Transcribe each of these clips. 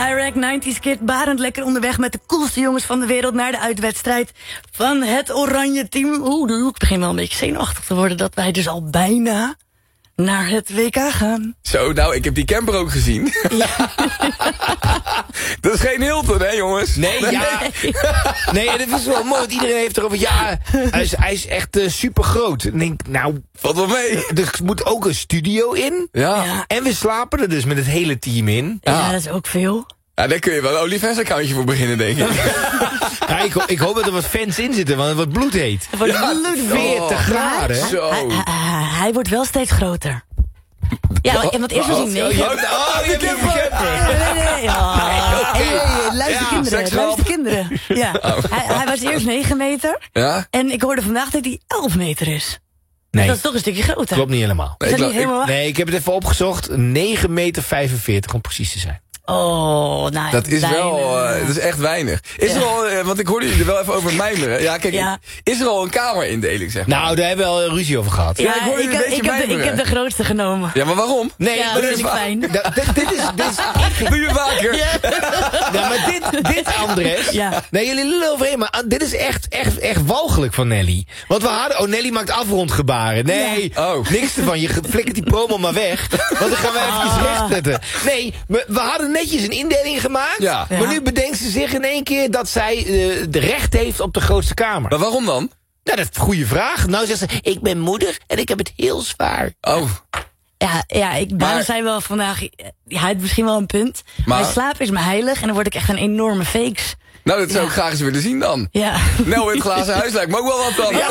Direct 90s Kid, barend lekker onderweg met de coolste jongens van de wereld naar de uitwedstrijd van het Oranje Team. Ik begin wel een beetje zenuwachtig te worden dat wij dus al bijna naar het WK gaan. Zo, nou, ik heb die camper ook gezien. Ja. Dat is geen Hilton, hè, jongens? Nee, ja. Nee, dat is wel mooi, want iedereen heeft erover... Ja, hij is echt super groot. Ik denk, nou... Valt wel mee. Er moet ook een studio in. Ja. En we slapen er dus met het hele team in. Ja, dat is ook veel. Ja, daar kun je wel een OnlyFans-accountje voor beginnen, denk ik. Ja, ik hoop dat er wat fans in zitten, want het wordt bloedheet. Het wordt bloedheet. 40 graden. Zo. Hij wordt wel steeds groter. Ja, want eerst was hij 9. Je hebt een camper. Nee. Luister kinderen. Ja. Hij was eerst 9 meter. Ja? En ik hoorde vandaag dat hij 11 meter is. Nee, dat is toch een stukje groter. klopt niet helemaal. Is dat niet helemaal waar? Nee, ik heb het even opgezocht. 9,45 meter om precies te zijn. Oh, nou, dat is wel, dat is echt weinig. Is er al, want ik hoorde jullie er wel even over mijmeren. Ja, kijk, is er al een kamerindeling, zeg maar? Nou, daar hebben we al ruzie over gehad. Ja, ik heb de grootste genomen. Ja, maar waarom? Nee, ja, maar dat vind ik fijn. Dit is doe je vaker. Ja, maar dit Andres. Ja. Nee, jullie lullen overheen, maar dit is echt walgelijk van Nelly. Want we hadden... Nelly maakt afrondgebaren. Nee, niks ervan. Je flikkert die promo maar weg. Want dan gaan we even rechtzetten. Nee, we hadden netjes een indeling gemaakt. Ja. Maar nu bedenkt ze zich in één keer dat zij de recht heeft op de grootste kamer. Maar waarom dan? Nou, dat is een goede vraag. Nou zegt ze, ik ben moeder en ik heb het heel zwaar. Oh. Daarom zijn we wel vandaag... Hij heeft misschien wel een punt. Maar mijn slaap is me heilig en dan word ik echt een enorme fakes. Nou, dat zou ik graag eens willen zien dan. Ja. Nou, in het glazen huis lijkt me ook wel wat dan. Ja.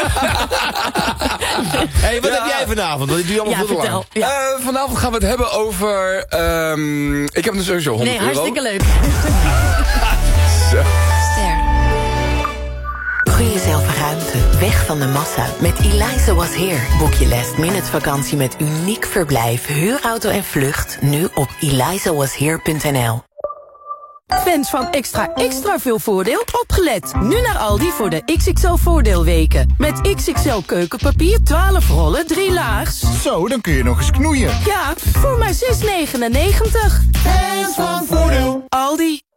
Hey, wat heb jij vanavond? Want ik doe je allemaal veel te lang. Ja. Vanavond gaan we het hebben over... ik heb dus sowieso 100 euro. Nee, hartstikke leuk. Zo. Gun jezelf ruimte, weg van de massa. Met Eliza Was Here boek je last-minute vakantie met uniek verblijf, huurauto en vlucht. Nu op elizawashere.nl. Fans van extra veel voordeel, opgelet. Nu naar Aldi voor de XXL voordeelweken. Met XXL keukenpapier, 12 rollen, 3 laags. Zo, dan kun je nog eens knoeien. Ja, voor maar €6,99. Fans van voordeel. Aldi.